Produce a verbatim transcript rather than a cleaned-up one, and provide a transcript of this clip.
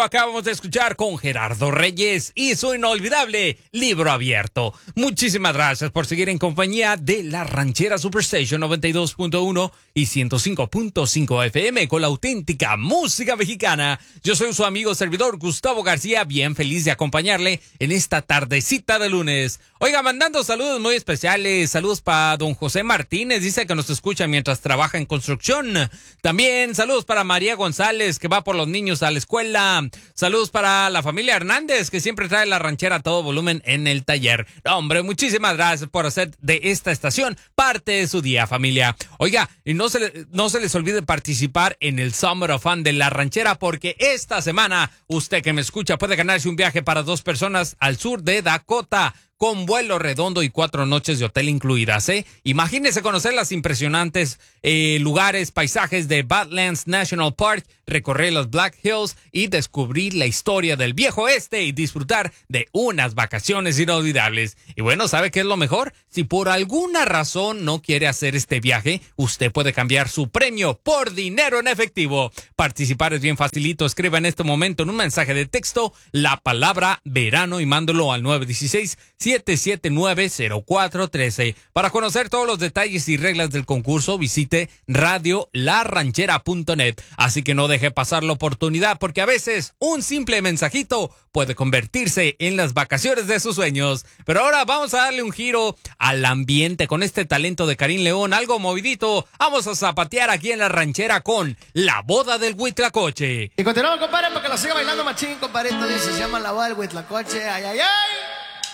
Acabamos de escuchar con Gerardo Reyes y su inolvidable Libro Abierto. Muchísimas gracias por seguir en compañía de la Ranchera Superstation noventa y dos punto uno y ciento cinco punto cinco F M con la auténtica música mexicana. Yo soy su amigo servidor Gustavo García, bien feliz de acompañarle en esta tardecita de lunes. Oiga, mandando saludos muy especiales, saludos para don José Martínez, dice que nos escucha mientras trabaja en construcción. También saludos para María González, que va por los niños a la escuela. Saludos para la familia Hernández, que siempre trae la ranchera a todo volumen en el taller. No, hombre, muchísimas gracias por hacer de esta estación parte de su día, familia. Oiga, y no se, le, no se les olvide participar en el Summer of Fun de la ranchera, porque esta semana usted que me escucha puede ganarse un viaje para dos personas al sur de Dakota, con vuelo redondo y cuatro noches de hotel incluidas, ¿eh? Imagínese conocer las impresionantes eh, lugares, paisajes de Badlands National Park, recorrer los Black Hills y descubrir la historia del viejo oeste y disfrutar de unas vacaciones inolvidables. Y bueno, ¿sabe qué es lo mejor? Si por alguna razón no quiere hacer este viaje, usted puede cambiar su premio por dinero en efectivo. Participar es bien facilito. Escriba en este momento en un mensaje de texto la palabra verano y mándalo al nueve uno seis, siete siete nueve, cero cuatro uno tres. Para conocer todos los detalles y reglas del concurso, visite radio la ranchera punto net. Así que no deje pasar la oportunidad, porque a veces un simple mensajito puede convertirse en las vacaciones de sus sueños. Pero ahora vamos a darle un giro al ambiente con este talento de Karim León, algo movidito. Vamos a zapatear aquí en la ranchera con La Boda del Huitlacoche. Y continuamos, compadre, para que lo siga bailando machín, compadrito. Dice, se llama La Boda del Huitlacoche. Ay, ay, ay.